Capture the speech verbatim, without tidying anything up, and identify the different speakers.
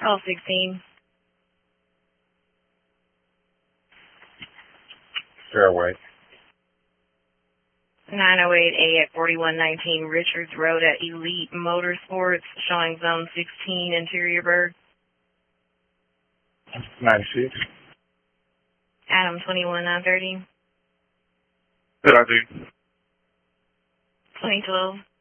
Speaker 1: twelve sixteen.
Speaker 2: Fairway.
Speaker 1: nine oh eight A at forty-one nineteen Richards Road at Elite Motorsports, showing zone sixteen, Interior Berg.
Speaker 2: ninety-six.
Speaker 1: Adam twenty-one nine thirty.
Speaker 3: Good, I do.
Speaker 1: twenty twelve.